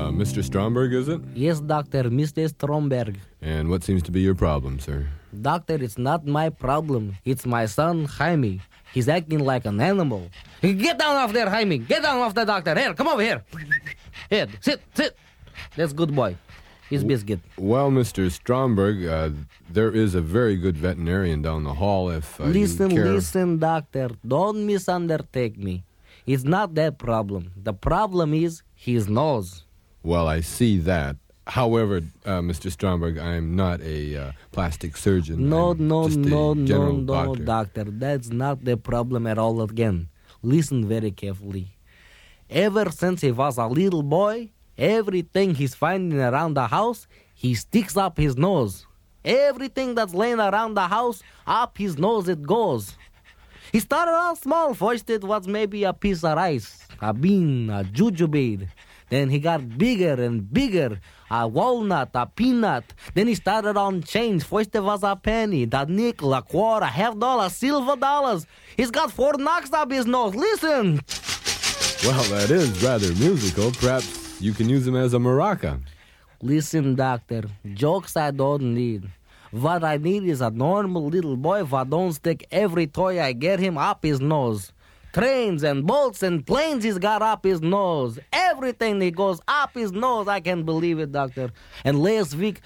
Mr. Stromberg, is it? Yes, doctor, Mr. Stromberg. And what seems to be your problem, sir? Doctor, it's not my problem. It's my son, Jaime. He's acting like an animal. Get down off there, Jaime. Get down off the doctor. Here, come over here. Here, sit. That's good boy. His biscuit. Well, Mr. Stromberg, there is a very good veterinarian down the hall if you care. Listen, doctor. Don't misundertake me. It's not that problem. The problem is his nose. Well, I see that. However, Mr. Stromberg, I'm not a plastic surgeon. No, doctor. Doctor. That's not the problem at all again. Listen very carefully. Ever since he was a little boy, everything he's finding around the house, he sticks up his nose. Everything that's laying around the house, up his nose it goes. He started out small. First it was maybe a piece of rice, a bean, a jujube. Then he got bigger and bigger, a walnut, a peanut. Then he started on change. First it was a penny, the nickel, a quarter, $50, silver dollars. He's got 4 knocks up his nose. Listen. Well, that is rather musical. Perhaps you can use him as a maraca. Listen, doctor, jokes I don't need. What I need is a normal little boy who don't stick every toy I get him up his nose. Trains and boats and planes he's got up his nose. Everything that goes up his nose, I can believe it, doctor. And last week,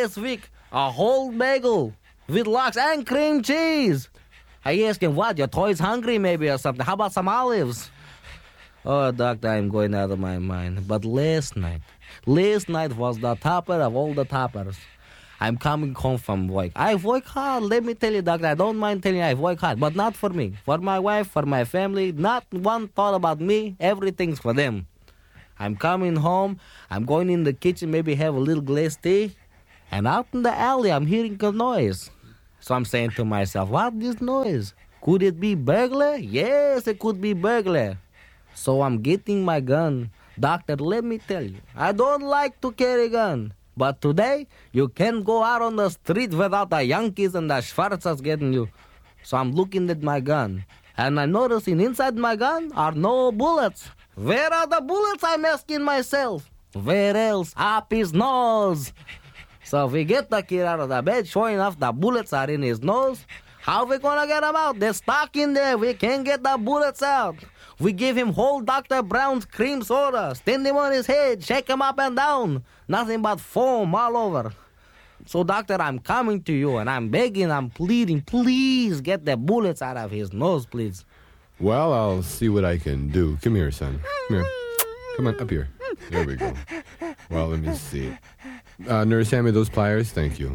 a whole bagel with lox and cream cheese. I asked him, what, your toy's hungry maybe or something? How about some olives? Oh, doctor, I'm going out of my mind. But last night was the topper of all the toppers. I'm coming home from work. I work hard. Let me tell you, doctor, I don't mind telling you I work hard, but not for me. For my wife, for my family, not one thought about me. Everything's for them. I'm coming home. I'm going in the kitchen, maybe have a little glazed tea. And out in the alley, I'm hearing a noise. So I'm saying to myself, what is this noise? Could it be burglar? Yes, it could be burglar. So I'm getting my gun. Doctor, let me tell you, I don't like to carry a gun. But today, you can't go out on the street without the Yankees and the Schwarzers getting you. So I'm looking at my gun. And I'm noticing inside my gun are no bullets. Where are the bullets, I'm asking myself? Where else? Up his nose. So if we get the kid out of the bed, sure enough, the bullets are in his nose. How we gonna get them out? They're stuck in there. We can't get the bullets out. We give him whole Dr. Brown's cream soda, stand him on his head, shake him up and down. Nothing but foam all over. So, doctor, I'm coming to you, and I'm begging, I'm pleading, please get the bullets out of his nose, please. Well, I'll see what I can do. Come here, son. Come here. Come on, up here. There we go. Well, let me see. Nurse, hand me those pliers. Thank you.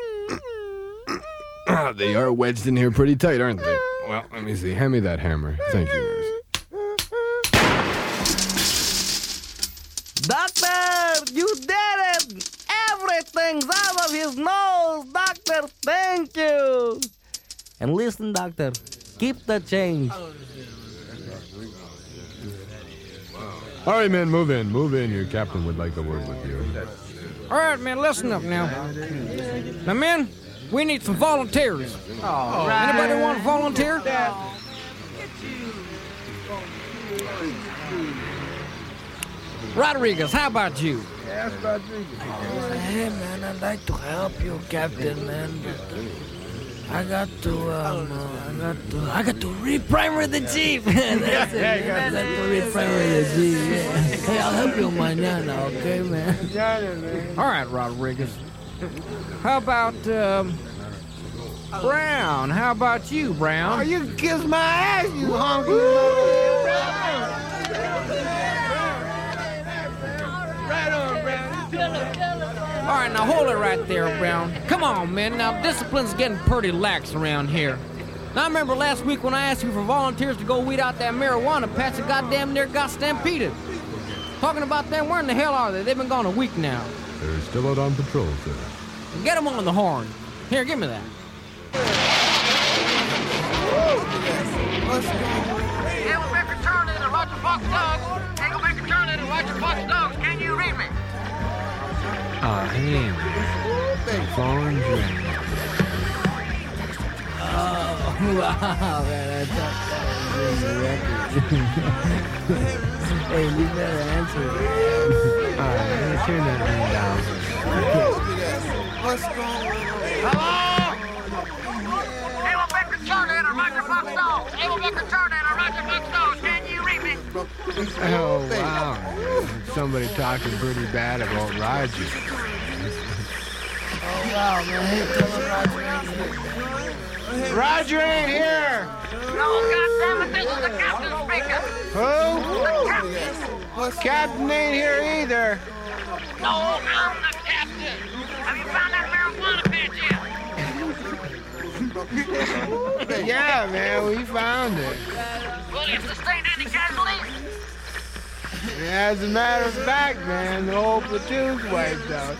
They are wedged in here pretty tight, aren't they? Well, let me see. Hand me that hammer. Thank you, nurse. Doctor, you did it! Everything's out of his nose! Doctor, thank you! And listen, doctor, keep the change. All right, men, move in. Move in. Your captain would like a word with you. All right, man, listen up now. Now, men, we need some volunteers. Anybody want to volunteer? Rodriguez, how about you? Yes, Rodriguez. Hey, man, I'd like to help you, Captain, man. But I got to reprimer the Jeep. That's it, man. I got to reprimer the Jeep. Yeah. Hey, I'll help you mañana, okay, man? All right, Rodriguez. How about, Brown? How about you, Brown? Oh, you can kiss my ass, you honky motherfucker. Right on, Brown. All right, now hold it right there, Brown. Come on, man. Now, discipline's getting pretty lax around here. Now, I remember last week when I asked you for volunteers to go weed out that marijuana patch that goddamn near got stampeded. Talking about them, where in the hell are they? They've been gone a week now. They're still out on patrol, sir. Get them on the horn. Here, give me that. Engelbecker Turner and Roger Fox Dogs. Engelbecker Turner and Roger Fox Dogs. Can you read me? Him. Phone ring. Oh, wow, man, I thought that was in the record. Hey, you better answer it. turn that thing down. Able Becker Terminator, Roger Fox Dog. Able Becker Terminator, Roger Fox Dog. Can you read me? Oh, wow. Somebody talking pretty bad about Roger. Oh, wow, man. Hey, tell him Roger ain't here. Roger ain't here! No, goddammit, this is the captain speaking. Who? The captain. Captain ain't here either. No, I'm the captain. Have you found that marijuana patch yet? Yeah, man, we found it. Well, you sustained any casualties? As a matter of fact, man, the whole platoon's wiped out.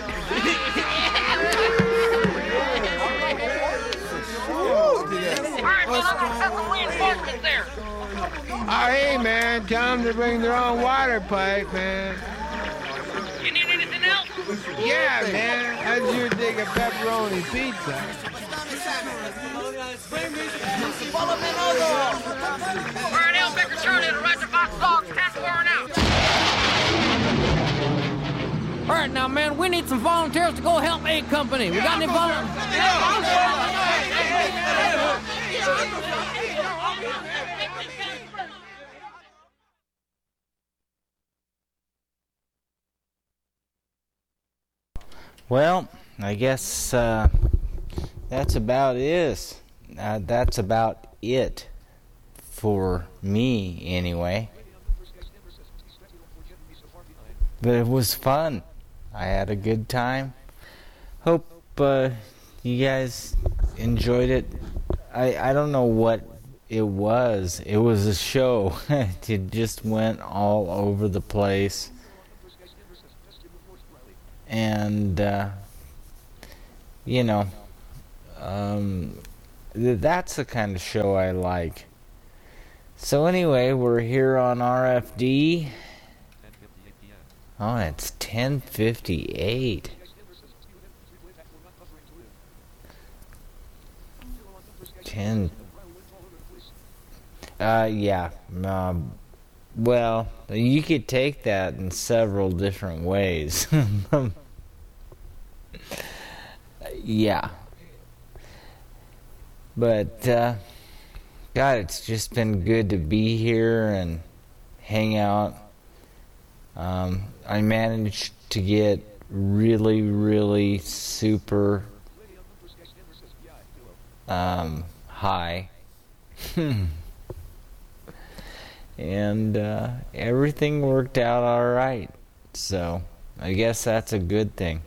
All right, well, I'm gonna send some reinforcements there. Oh, hey, man, tell them to bring their own water pipe, man. You need anything else? Yeah, man, I sure dig a pepperoni pizza. All right, Able Becker Terminator, Roger Fox Dog. 10-4 and out. All right, now, man, we need some volunteers to go help A Company. We got any volunteers? Well, I guess that's about it. That's about it for me, anyway. But it was fun. I had a good time. Hope you guys enjoyed it. I don't know what it was. It was a show. It just went all over the place. And, that's the kind of show I like. So anyway, we're here on RFD. Oh, it's 10:58. Yeah. Well, you could take that in several different ways. Yeah. But, God, it's just been good to be here and hang out. I managed to get really, really super high. And everything worked out all right. So I guess that's a good thing.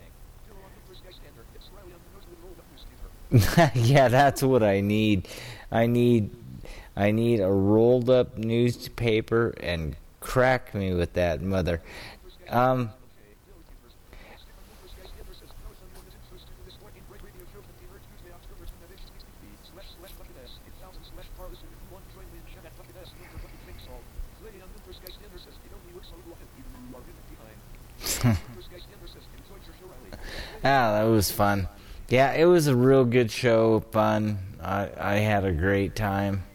Yeah, that's what I need. I need a rolled up newspaper and crack me with that, mother. That was fun. Yeah, it was a real good show, fun. I had a great time.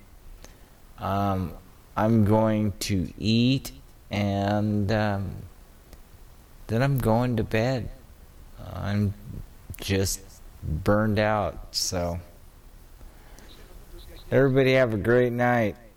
I'm going to eat, and then I'm going to bed. I'm just burned out, so everybody have a great night.